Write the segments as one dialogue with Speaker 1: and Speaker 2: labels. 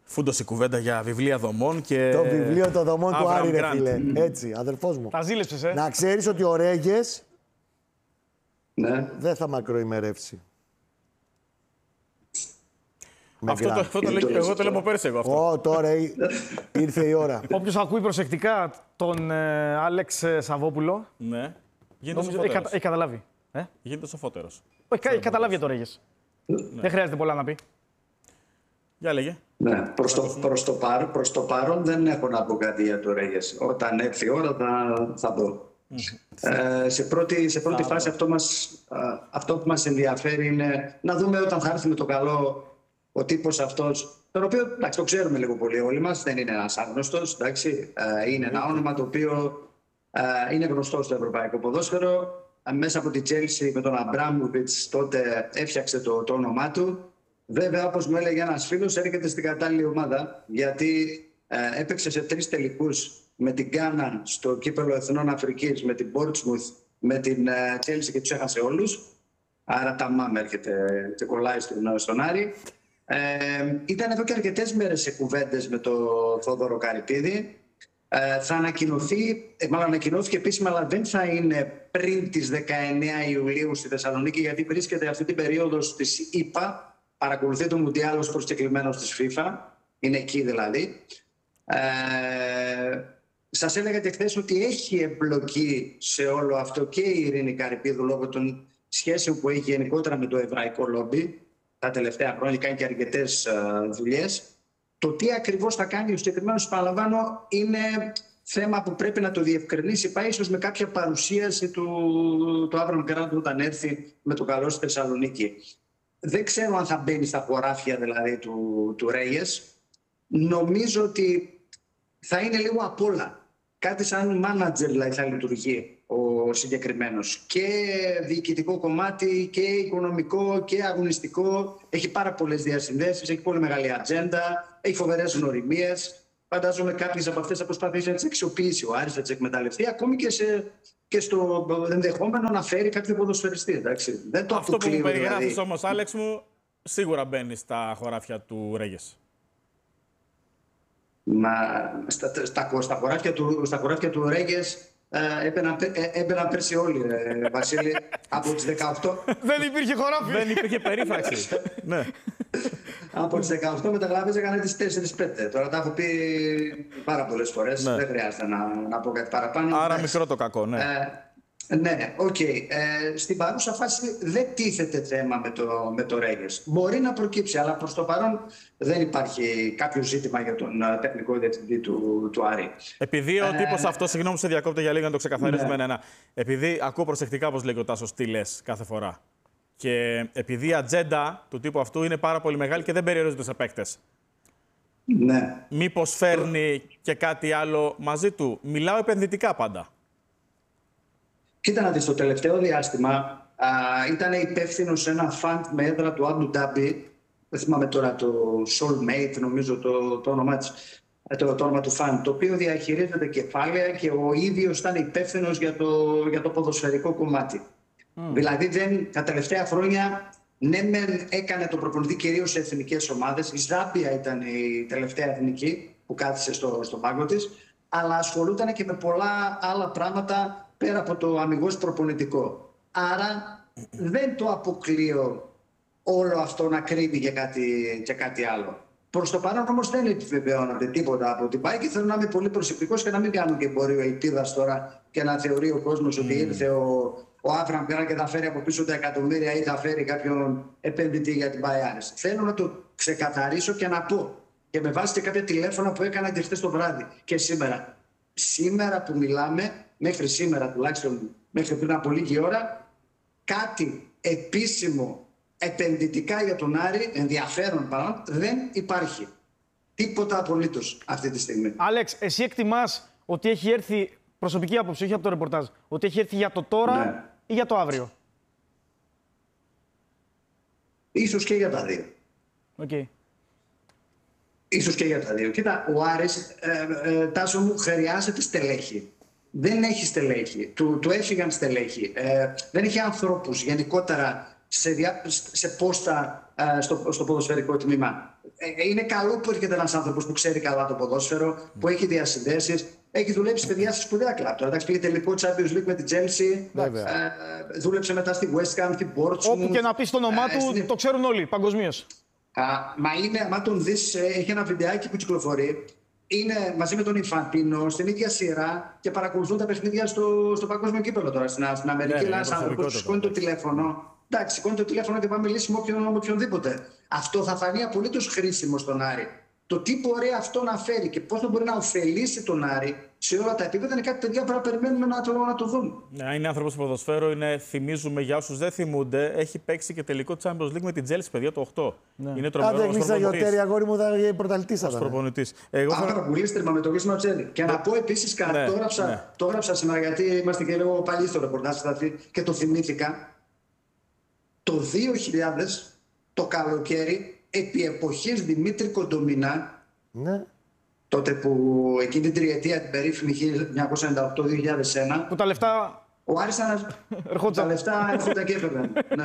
Speaker 1: Φούντωσε η κουβέντα για βιβλία δομών και.
Speaker 2: Το βιβλίο των δομών του Άρη, ρε φίλε.
Speaker 1: Ναι.
Speaker 2: Έτσι, αδερφός μου.
Speaker 3: Τα ζήλεψες,
Speaker 2: Να ξέρεις ότι ο Ρέγες δεν θα μακροημερεύσει.
Speaker 1: Εγώ το λέω από πέρσι εγώ αυτό.
Speaker 2: Τώρα ήρθε η ώρα.
Speaker 3: Όποιος ακούει προσεκτικά τον Άλεξ Σαββόπουλο,
Speaker 1: Ναι.
Speaker 3: έχει καταλάβει.
Speaker 1: Γίνεται σοφότερος.
Speaker 3: Έχει καταλάβει για το Ρέγες. Δεν χρειάζεται πολλά να πει.
Speaker 1: Για λέγε.
Speaker 4: Ναι, προς το παρόν δεν έχω να πω κάτι για το Ρέγες. Όταν έρθει η ώρα θα πω. Σε πρώτη φάση αυτό που μας ενδιαφέρει είναι να δούμε όταν θα έρθει με το καλό ο τύπος αυτός, τον οποίο εντάξει, το ξέρουμε λίγο πολύ όλοι μας, δεν είναι ένας άγνωστος, εντάξει, είναι ένα όνομα το οποίο είναι γνωστό στο ευρωπαϊκό ποδόσφαιρο. Μέσα από τη Chelsea με τον Αμπράμοβιτς τότε έφτιαξε το όνομά του. Βέβαια, όπως μου έλεγε ένας φίλος, έρχεται στην κατάλληλη ομάδα, γιατί έπαιξε σε 3 τελικούς με την Γκάνα στο Κύπελλο Εθνών Αφρικής, με την Portsmouth, με την Chelsea και τους έχασε όλους. Άρα τα μάμ έρχεται και κολλάει στον Άρη. Ήταν εδώ και αρκετές μέρες σε κουβέντες με τον Θόδωρο Καρυπίδη. Θα ανακοινωθεί, μάλλον ανακοινώθηκε επίσημα, αλλά δεν θα είναι πριν τις 19 Ιουλίου στη Θεσσαλονίκη, γιατί βρίσκεται αυτή την περίοδο της ΗΠΑ, παρακολουθεί το Μουντιάλ ως προσκεκλημένος της FIFA, είναι εκεί δηλαδή. Σας έλεγα και χθες ότι έχει εμπλοκή σε όλο αυτό και η Ειρήνη Καρυπίδου λόγω των σχέσεων που έχει γενικότερα με το εβραϊκό λόμπι τα τελευταία χρόνια, κάνει και αρκετές δουλειές. Το τι ακριβώς θα κάνει ο συγκεκριμένος, παραλαμβάνω, είναι θέμα που πρέπει να το διευκρινίσει. Πάει ίσως με κάποια παρουσίαση του Άβραμ Γκραντ όταν έρθει με το καλό στη Θεσσαλονίκη. Δεν ξέρω αν θα μπαίνει στα χωράφια δηλαδή του Ρέγες. Νομίζω ότι θα είναι λίγο απ' όλα. Κάτι σαν μάνατζερ δηλαδή θα λειτουργεί ο συγκεκριμένος. Και διοικητικό κομμάτι και οικονομικό και αγωνιστικό. Έχει πάρα πολλές διασυνδέσεις, έχει πολύ μεγάλη ατζέντα, έχει φοβερές γνωριμίες. Φαντάζομαι κάποιες από αυτές θα προσπαθήσει να τις αξιοποιήσει ο Άρης, να τις εκμεταλλευτεί, ακόμη και στο ενδεχόμενο να φέρει κάποιο ποδοσφαιριστή. Εντάξει. Δεν το
Speaker 1: αυτό που μου περιγράφεις
Speaker 4: δηλαδή.
Speaker 1: όμως, Άλεξ μου, σίγουρα μπαίνει στα χωράφια του Ρέγες.
Speaker 4: Μα στα χωράφια του Ρέγες έμπαιναν πέρσι όλοι, Βασίλη, από τις 18.
Speaker 3: Δεν υπήρχε χωράφι.
Speaker 1: Δεν υπήρχε περίφραξη. Ναι.
Speaker 4: Από τις 18 μεταγραφές έκανε τις 4-5. Τώρα τα έχω πει πάρα πολλές φορές. Ναι. Δεν χρειάζεται να πω κάτι παραπάνω.
Speaker 1: Άρα μικρό το κακό, ναι.
Speaker 4: Ναι, οκ. Στην παρούσα φάση δεν τίθεται θέμα με το Ρέγες. Μπορεί να προκύψει, αλλά προς το παρόν δεν υπάρχει κάποιο ζήτημα για τον τεχνικό διευθυντή του Άρη.
Speaker 1: Επειδή ο τύπος αυτός, συγγνώμη σε διακόπτω για λίγο να το ξεκαθαρίσουμε ένα. Επειδή ακούω προσεκτικά όπως λέει ο Τάσος τι λες κάθε φορά. Και επειδή η ατζέντα του τύπου αυτού είναι πάρα πολύ μεγάλη και δεν περιορίζεται σε παίκτες.
Speaker 4: Ναι.
Speaker 1: Μήπως φέρνει και κάτι άλλο μαζί του. Μιλάω επενδυτικά πάντα.
Speaker 4: Κοίτα να δεις, το τελευταίο διάστημα ήταν υπεύθυνο σε ένα φαντ με έδρα του Αμπου Ντάμπι. Δεν θυμάμαι τώρα το Soulmate, νομίζω το όνομα του φαντ, το οποίο διαχειρίζεται κεφάλαια και ο ίδιος ήταν υπεύθυνος για το ποδοσφαιρικό κομμάτι. Δηλαδή τα τελευταία χρόνια, ναι, έκανε τον προπονητή κυρίως σε εθνικές ομάδες. Η Ζάμπια ήταν η τελευταία εθνική που κάθισε στον πάγκο της, αλλά ασχολούταν και με πολλά άλλα πράγματα πέρα από το αμιγώς προπονητικό. Άρα δεν το αποκλείω όλο αυτό να κρύβει και κάτι άλλο. Προς το παρόν όμως δεν επιβεβαιώνονται τίποτα από την ΠΑΕ και θέλω να είμαι πολύ προσεκτικός και να μην κάνω και εμπορίο ελπίδας τώρα και να θεωρεί ο κόσμος ότι ήρθε ο Άβραμ Γκραντ και θα φέρει από πίσω τα εκατομμύρια ή θα φέρει κάποιον επενδυτή για την ΠΑΕ. Θέλω να το ξεκαθαρίσω και να πω. Και με βάση και κάποια τηλέφωνα που έκανα και χθες το βράδυ και σήμερα. Σήμερα που μιλάμε, μέχρι σήμερα τουλάχιστον, μέχρι πριν από λίγη ώρα, κάτι επίσημο επενδυτικά για τον Άρη, ενδιαφέρον παρόν, δεν υπάρχει. Τίποτα απολύτως αυτή τη στιγμή.
Speaker 3: Άλεξ, εσύ εκτιμάς ότι έχει έρθει, προσωπική άποψη, όχι από το ρεπορτάζ, ότι έχει έρθει για το τώρα ή για το αύριο?
Speaker 4: Ίσως και για τα δύο.
Speaker 3: Okay.
Speaker 4: Ίσως και για τα δύο. Κοίτα, ο Άρης, Τάσο μου, χρειάζεται στελέχη. Δεν έχει στελέχη. Του έφυγαν στελέχη. Δεν έχει ανθρώπους γενικότερα σε πόστα στο ποδοσφαιρικό τμήμα. είναι καλό που έρχεται ένας άνθρωπος που ξέρει καλά το ποδόσφαιρο, που έχει διασυνδέσεις, έχει δουλέψει παιδιά σε σπουδαία κλαμπ. Τώρα πήγε τελικό Champions League με την Chelsea, δούλεψε μετά στη West Ham, στην Portsmouth.
Speaker 3: Όπου και να πει το όνομά του, το ξέρουν όλοι παγκοσμίως.
Speaker 4: Μα είναι, άμα τον δεις, έχει ένα βιντεάκι που κυκλοφορεί. Είναι μαζί με τον Ιφαντίνο στην ίδια σειρά και παρακολουθούν τα παιχνίδια στο παγκόσμιο κύπελλο τώρα στην Αμερική. Ένας άνθρωπος σηκώνει το τηλέφωνο. Εντάξει, σηκώνει το τηλέφωνο και πάμε μιλήσει με οποιονδήποτε. Αυτό θα φανεί απολύτως χρήσιμο στον Άρη. Το τι μπορεί αυτό να φέρει και πώς θα μπορεί να ωφελήσει τον Άρη σε όλα τα επίπεδα είναι κάτι παιδιά που να περιμένουμε να το δουν.
Speaker 1: Ναι, είναι άνθρωπος του ποδοσφαίρου, θυμίζουμε για όσους δεν θυμούνται, έχει παίξει και τελικό Champions League με την Chelsea, παιδιά, το 8. Ναι. Είναι τρομερό.
Speaker 2: Αν δεν κλείσει Αγιοτέρη, αγόρι μου, θα είναι πρωταθλητής.
Speaker 1: Προπονητής.
Speaker 4: Άρα πολύ στριμμα με το κλείσιμο Τσέλη. Και να πω επίσης κάτι, το έγραψα σήμερα γιατί είμαστε και λίγο παλιοί στο ρεπορτάζ και το θυμήθηκα. Το 2000, το καλοκαίρι, επί εποχής Δημήτρη Κοντομινά,
Speaker 2: ναι.
Speaker 4: Τότε που εκείνη την τριετία, την περίφημη 1998-2001,
Speaker 3: που τα λεφτά
Speaker 4: ο Άρης τα λεφτά έρχονταν και έφευγαν. Ναι.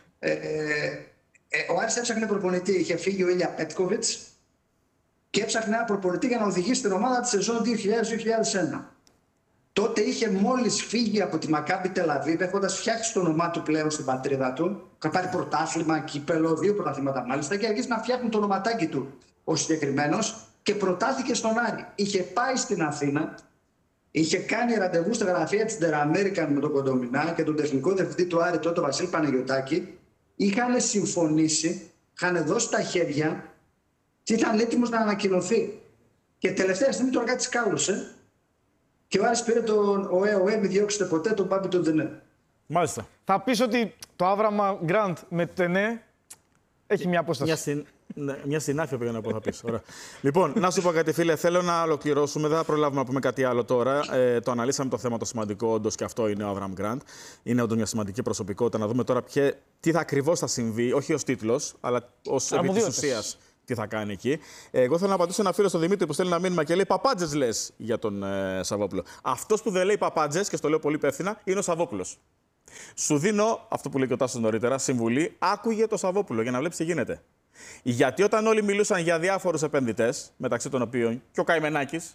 Speaker 4: Ο Άρης έψαχνε προπονητή, είχε φύγει ο Ήλια Πέτκοβιτς και έψαχνε ένα προπονητή για να οδηγήσει την ομάδα τη σεζόν 2000-2001. Τότε είχε μόλις φύγει από τη Μακάμπι Τελαβίβ, έχοντας φτιάξει το όνομά του πλέον στην πατρίδα του. Είχα πάρει πρωτάθλημα, κύπελο, 2 πρωταθλήματα μάλιστα, και αρχίσει να φτιάχνει το ονοματάκι του ο συγκεκριμένος και προτάθηκε στον Άρη. Είχε πάει στην Αθήνα, είχε κάνει ραντεβού στα γραφεία της Der American με τον Κοντομινά και τον τεχνικό διευθυντή του Άρη, τότε Βασίλη Παναγιωτάκη. Είχαν συμφωνήσει, είχαν δώσει τα χέρια και ήταν έτοιμος να ανακοινωθεί. Και τελευταία στιγμή το αργά κάλωσε. Και ο Άρης πήρε τον ΟΕ, μη διώξετε ποτέ τον Μπάμπη τον Τενέ.
Speaker 1: Μάλιστα.
Speaker 3: Θα πεις ότι το Άβραμα Γκραντ με το Τενέ έχει μια απόσταση.
Speaker 1: Μια συνάφεια πήγα να πω, θα πεις. Ωραία. Λοιπόν, να σου πω κάτι, φίλε. Θέλω να ολοκληρώσουμε. Δεν θα προλάβουμε να πούμε κάτι άλλο τώρα. Το αναλύσαμε το θέμα το σημαντικό. Όντως και αυτό είναι ο Άβραμ Γκραντ. Είναι όντως μια σημαντική προσωπικότητα. Να δούμε τώρα τι ακριβώς θα συμβεί, όχι ως τίτλος, αλλά ως επί της ουσίας. Τι θα κάνει εκεί. Εγώ θέλω να απαντήσω ένα φίλο στον Δημήτρη που στέλνει ένα μήνυμα και λέει: Παπάντζες λες για τον Σαββόπουλο. Αυτός που δεν λέει παπάντζες, και στο λέω πολύ υπεύθυνα, είναι ο Σαββόπουλος. Σου δίνω αυτό που λέει και ο Τάσος νωρίτερα, συμβουλή, άκουγε το Σαββόπουλο για να βλέπεις τι γίνεται. Γιατί όταν όλοι μιλούσαν για διάφορους επενδυτές, μεταξύ των οποίων και ο Καημενάκης,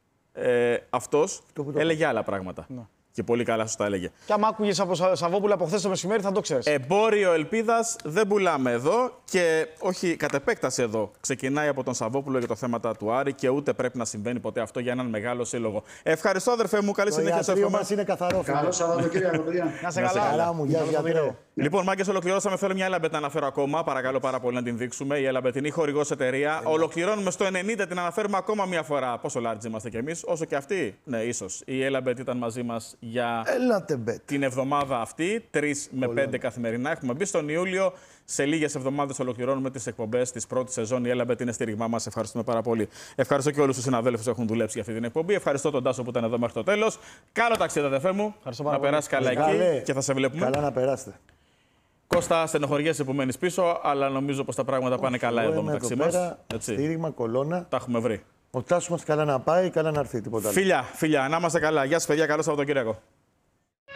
Speaker 1: αυτός έλεγε άλλα πράγματα. Ναι. Και πολύ καλά σου τα έλεγε.
Speaker 3: Και άμα άκουγες από Σαββόπουλο από χθες το μεσημέρι, θα το ξέρεις.
Speaker 1: Εμπόριο ελπίδας δεν πουλάμε εδώ και όχι κατ' επέκταση εδώ. Ξεκινάει από τον Σαββόπουλο για το θέματα του Άρη και ούτε πρέπει να συμβαίνει ποτέ αυτό για έναν μεγάλο σύλλογο. Ευχαριστώ, αδερφέ μου. Καλή συνέχεια σε
Speaker 2: μας είναι καθαρό.
Speaker 4: Καλό Σαββατοκύριακο, παιδιά.
Speaker 3: Να σε καλά.
Speaker 2: Μου, γεια σας.
Speaker 1: Λοιπόν, μάγκες, ολοκληρώσαμε. Θέλω μια Έλαμπετ να αναφέρω ακόμα. Παρακαλώ πάρα πολύ να την δείξουμε. Η Έλαμπετ είναι η χορηγός εταιρεία. Ολοκληρώνουμε στο 90, την αναφέρουμε ακόμα μια φορά. Πόσο large είμαστε κι εμείς, όσο και αυτοί. Ναι, ίσως. Η Έλαμπετ ήταν μαζί μας για την εβδομάδα αυτή. 3 με 5 καθημερινά. Έχουμε μπει στον Ιούλιο. Σε λίγες εβδομάδες ολοκληρώνουμε τις εκπομπές της πρώτης σεζόν. Η Έλαμπετ είναι στήριγμά μας. Ευχαριστούμε πάρα πολύ. Ευχαριστώ και όλους τους συναδέλφους που έχουν δουλέψει για αυτή την εκπομπή. Ευχαριστώ τον Τάσο που ήταν εδώ μέχρι το τέλος. Καλό ταξίδι, αδερφέ μου. Να περάσει καλά εκεί και θα σε βλέπουμε.
Speaker 2: Καλά να περάσετε.
Speaker 1: Κώστα, στενοχωριέσαι που μένεις πίσω, αλλά νομίζω πως τα πράγματα πάνε καλά εδώ μεταξύ μας.
Speaker 2: Στήριγμα, κολόνα.
Speaker 1: Τα έχουμε βρει.
Speaker 2: Ο Τάσος μας καλά να πάει, καλά να έρθει, τίποτα άλλο.
Speaker 1: Φιλιά, να είμαστε καλά. Γεια σας, παιδιά. Καλό Σαββατοκύριακο.